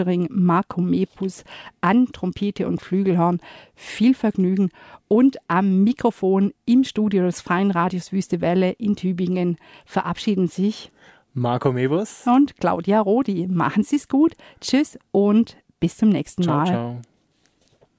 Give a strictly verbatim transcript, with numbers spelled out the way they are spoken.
Marco Mepus an Trompete und Flügelhorn. Viel Vergnügen. Und am Mikrofon im Studio des Freien Radios Wüste Welle in Tübingen verabschieden sich Marco Mepus und Claudia Rodi. Machen Sie es gut. Tschüss und bis zum nächsten ciao, Mal. Ciao.